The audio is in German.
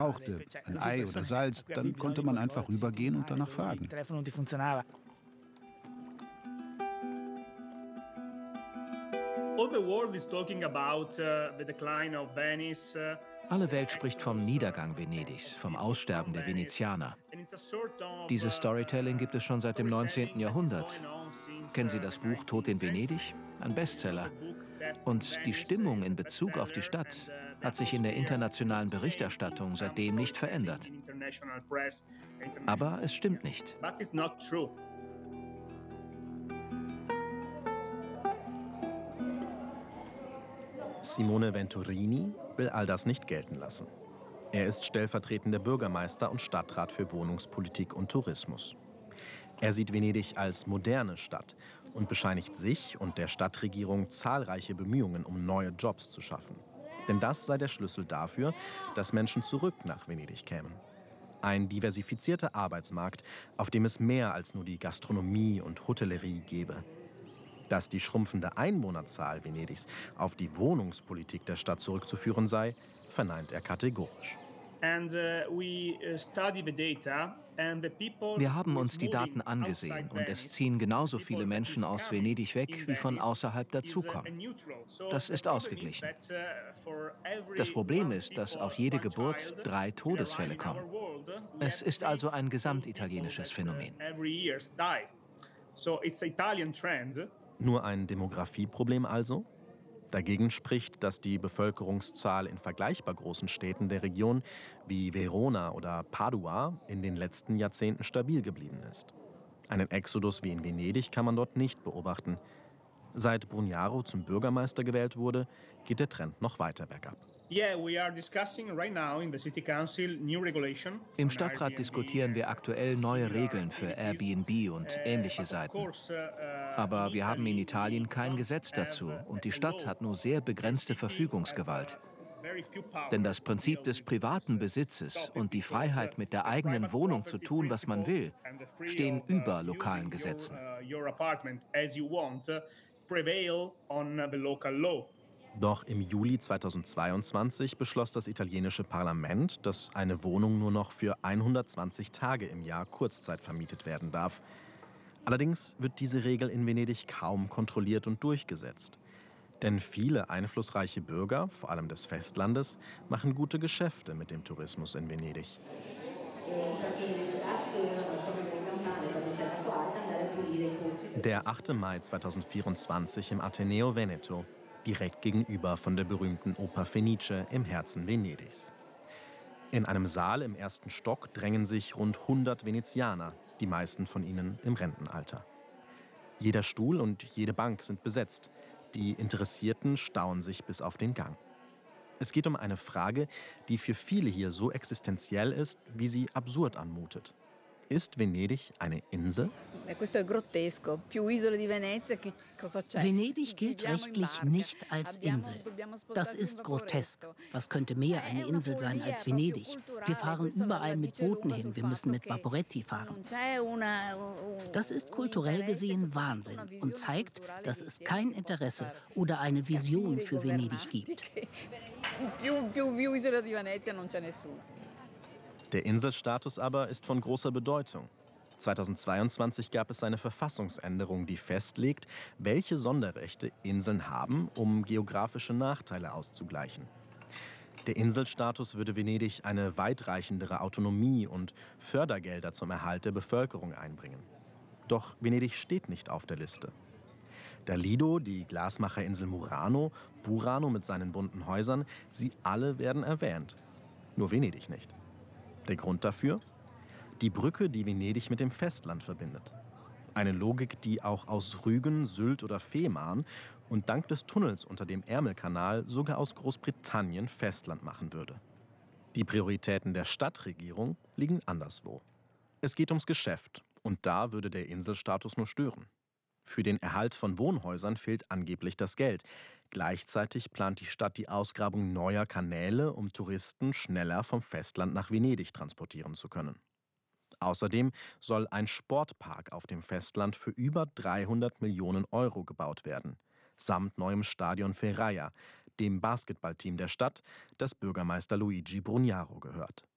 brauchte, ein Ei oder Salz, dann konnte man einfach rübergehen und danach fragen. Alle Welt spricht vom Niedergang Venedigs, vom Aussterben der Venezianer. Dieses Storytelling gibt es schon seit dem 19. Jahrhundert. Kennen Sie das Buch Tod in Venedig? Ein Bestseller. Und die Stimmung in Bezug auf die Stadt hat sich in der internationalen Berichterstattung seitdem nicht verändert. Aber es stimmt nicht. Simone Venturini will all das nicht gelten lassen. Er ist stellvertretender Bürgermeister und Stadtrat für Wohnungspolitik und Tourismus. Er sieht Venedig als moderne Stadt und bescheinigt sich und der Stadtregierung zahlreiche Bemühungen, um neue Jobs zu schaffen. Denn das sei der Schlüssel dafür, dass Menschen zurück nach Venedig kämen. Ein diversifizierter Arbeitsmarkt, auf dem es mehr als nur die Gastronomie und Hotellerie gäbe. Dass die schrumpfende Einwohnerzahl Venedigs auf die Wohnungspolitik der Stadt zurückzuführen sei, verneint er kategorisch. Wir haben uns die Daten angesehen und es ziehen genauso viele Menschen aus Venedig weg, wie von außerhalb dazukommen. Das ist ausgeglichen. Das Problem ist, dass auf jede Geburt 3 Todesfälle kommen. Es ist also ein gesamtitalienisches Phänomen. Nur ein Demografieproblem also? Dagegen spricht, dass die Bevölkerungszahl in vergleichbar großen Städten der Region wie Verona oder Padua in den letzten Jahrzehnten stabil geblieben ist. Einen Exodus wie in Venedig kann man dort nicht beobachten. Seit Brugnaro zum Bürgermeister gewählt wurde, geht der Trend noch weiter bergab. Im Stadtrat diskutieren wir aktuell neue Regeln für Airbnb und ähnliche Seiten. Aber wir haben in Italien kein Gesetz dazu und die Stadt hat nur sehr begrenzte Verfügungsgewalt. Denn das Prinzip des privaten Besitzes und die Freiheit, mit der eigenen Wohnung zu tun, was man will, stehen über lokalen Gesetzen. Doch im Juli 2022 beschloss das italienische Parlament, dass eine Wohnung nur noch für 120 Tage im Jahr Kurzzeit vermietet werden darf. Allerdings wird diese Regel in Venedig kaum kontrolliert und durchgesetzt. Denn viele einflussreiche Bürger, vor allem des Festlandes, machen gute Geschäfte mit dem Tourismus in Venedig. Der 8. Mai 2024 im Ateneo Veneto, direkt gegenüber von der berühmten Oper Fenice im Herzen Venedigs. In einem Saal im 1. Stock drängen sich rund 100 Venezianer, die meisten von ihnen im Rentenalter. Jeder Stuhl und jede Bank sind besetzt. Die Interessierten stauen sich bis auf den Gang. Es geht um eine Frage, die für viele hier so existenziell ist, wie sie absurd anmutet. Ist Venedig eine Insel? Venedig gilt rechtlich nicht als Insel. Das ist grotesk. Was könnte mehr eine Insel sein als Venedig? Wir fahren überall mit Booten hin, wir müssen mit Vaporetti fahren. Das ist kulturell gesehen Wahnsinn und zeigt, dass es kein Interesse oder eine Vision für Venedig gibt. Der Inselstatus aber ist von großer Bedeutung. 2022 gab es eine Verfassungsänderung, die festlegt, welche Sonderrechte Inseln haben, um geografische Nachteile auszugleichen. Der Inselstatus würde Venedig eine weitreichendere Autonomie und Fördergelder zum Erhalt der Bevölkerung einbringen. Doch Venedig steht nicht auf der Liste. Der Lido, die Glasmacherinsel Murano, Burano mit seinen bunten Häusern, sie alle werden erwähnt. Nur Venedig nicht. Der Grund dafür? Die Brücke, die Venedig mit dem Festland verbindet. Eine Logik, die auch aus Rügen, Sylt oder Fehmarn und dank des Tunnels unter dem Ärmelkanal sogar aus Großbritannien Festland machen würde. Die Prioritäten der Stadtregierung liegen anderswo. Es geht ums Geschäft und da würde der Inselstatus nur stören. Für den Erhalt von Wohnhäusern fehlt angeblich das Geld. Gleichzeitig plant die Stadt die Ausgrabung neuer Kanäle, um Touristen schneller vom Festland nach Venedig transportieren zu können. Außerdem soll ein Sportpark auf dem Festland für über 300 Millionen Euro gebaut werden, samt neuem Stadion Ferraia, dem Basketballteam der Stadt, das Bürgermeister Luigi Brugnaro gehört.